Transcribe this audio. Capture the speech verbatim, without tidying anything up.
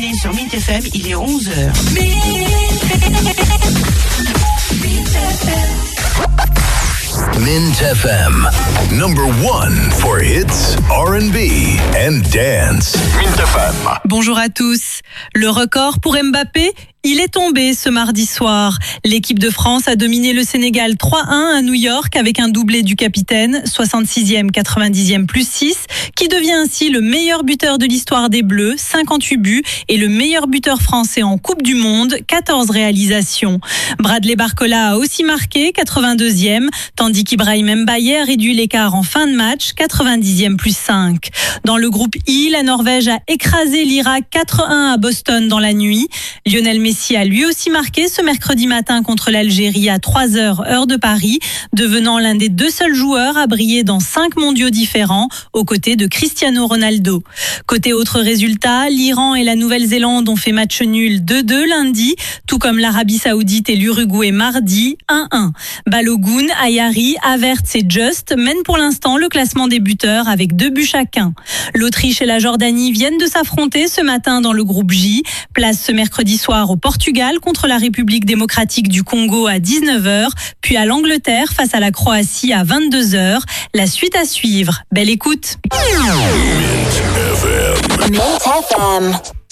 terminé sur Mint F M, il est onze heures. Mint F M, number one for hits, R and B and dance. Mint F M. Bonjour à tous. Le record pour Mbappé, il est tombé ce mardi soir. L'équipe de France a dominé le Sénégal trois un à New York avec un doublé du capitaine, soixante-sixième, quatre-vingt-dixième plus six, qui devient ainsi le meilleur buteur de l'histoire des Bleus, cinquante-huit buts, et le meilleur buteur français en Coupe du Monde, quatorze réalisations. Bradley Barcola a aussi marqué, quatre-vingt-deuxième, tandis qu'Ibrahim Mbaye a réduit l'écart en fin de match, quatre-vingt-dixième plus cinq. Dans le groupe I, la Norvège a écrasé l'Irak quatre un à Boston dans la nuit. Lionel Messi a lui aussi marqué ce mercredi matin contre l'Algérie à trois heures heure de Paris, devenant l'un des deux seuls joueurs à briller dans cinq mondiaux différents, aux côtés de Cristiano Ronaldo. Côté autres résultats, l'Iran et la Nouvelle-Zélande ont fait match nul deux deux lundi, tout comme l'Arabie Saoudite et l'Uruguay mardi, un un. Balogun, Ayari, Havertz et Just mènent pour l'instant le classement des buteurs avec deux buts chacun. L'Autriche et la Jordanie viennent de s'affronter ce matin dans le groupe J. Place ce mercredi soir au Portugal contre la République démocratique du Congo à dix-neuf heures, puis à l'Angleterre face à la Croatie à vingt-deux heures. La suite à suivre. Belle écoute. Mint F M. Mint F M.